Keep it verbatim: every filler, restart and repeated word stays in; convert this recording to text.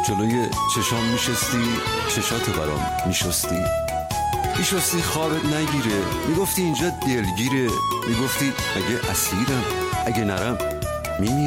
جلوی چشام میشستی، چشاتو برام میشستی، میشستی خوابت نگیره، میگفتی اینجا دلگیره، میگفتی اگه اسیرم، اگه نرم میمیرم.